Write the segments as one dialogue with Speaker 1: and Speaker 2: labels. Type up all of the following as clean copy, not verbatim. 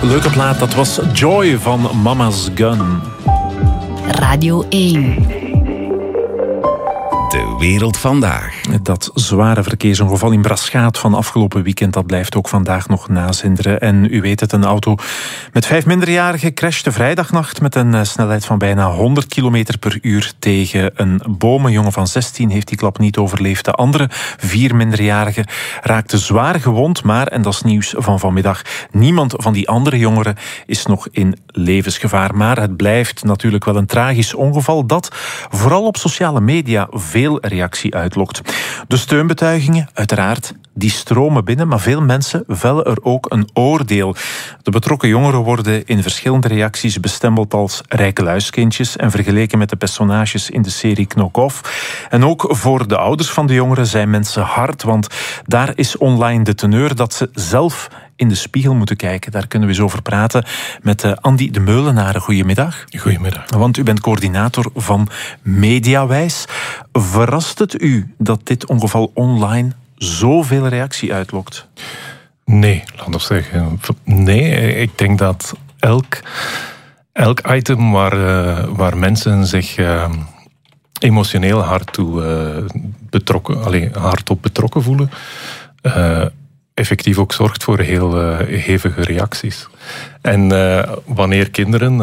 Speaker 1: Leuke plaat, dat was Joy van Mama's Gun.
Speaker 2: Radio 1.
Speaker 3: De wereld vandaag.
Speaker 1: Dat zware verkeersongeval in Braschaat van afgelopen weekend, dat blijft ook vandaag nog nazinderen. En u weet het, een auto met 5 minderjarigen crashte vrijdagnacht met een snelheid van bijna 100 km per uur tegen een boom. Een jongen van 16 heeft die klap niet overleefd. De andere 4 minderjarigen raakten zwaar gewond, maar, en dat is nieuws van vanmiddag, niemand van die andere jongeren is nog in levensgevaar. Maar het blijft natuurlijk wel een tragisch ongeval dat vooral op sociale media veel reactie uitlokt. De steunbetuigingen, uiteraard, die stromen binnen, maar veel mensen vellen er ook een oordeel. De betrokken jongeren worden in verschillende reacties bestempeld als rijke luiskindjes en vergeleken met de personages in de serie Knock-Off. En ook voor de ouders van de jongeren zijn mensen hard, want daar is online de teneur dat ze zelf in de spiegel moeten kijken. Daar kunnen we eens over praten met Andy de Meulenaren. Goedemiddag.
Speaker 4: Goedemiddag.
Speaker 1: Want u bent coördinator van Mediawijs. Verrast het u dat dit ongeval online zoveel reactie uitlokt?
Speaker 4: Nee, laat ons zeggen. Nee, ik denk dat elk item waar mensen zich emotioneel hard op betrokken voelen, effectief ook zorgt voor heel hevige reacties. En wanneer kinderen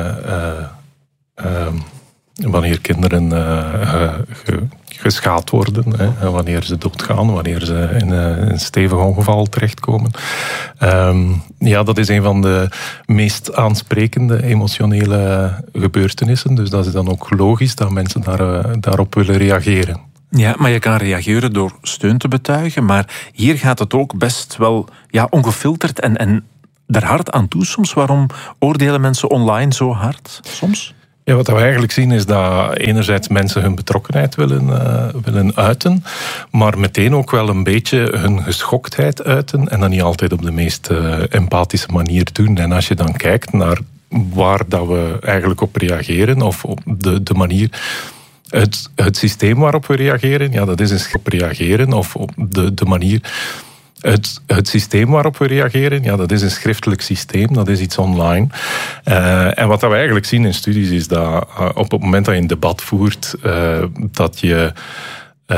Speaker 4: geschaad worden, wanneer ze doodgaan, wanneer ze in een stevig ongeval terechtkomen. Dat is een van de meest aansprekende emotionele gebeurtenissen. Dus dat is dan ook logisch dat mensen daarop willen reageren.
Speaker 1: Ja, maar je kan reageren door steun te betuigen, maar hier gaat het ook best wel ongefilterd en daar hard aan toe soms. Waarom oordelen mensen online zo hard soms?
Speaker 4: Ja, wat we eigenlijk zien is dat enerzijds mensen hun betrokkenheid willen uiten, maar meteen ook wel een beetje hun geschoktheid uiten en dat niet altijd op de meest empathische manier doen. En als je dan kijkt naar waar dat we eigenlijk op reageren, of op de manier, het systeem waarop we reageren, dat is een reageren, of op de manier. Het systeem waarop we reageren, dat is een schriftelijk systeem, dat is iets online. En wat we eigenlijk zien in studies is dat op het moment dat je een debat voert, dat je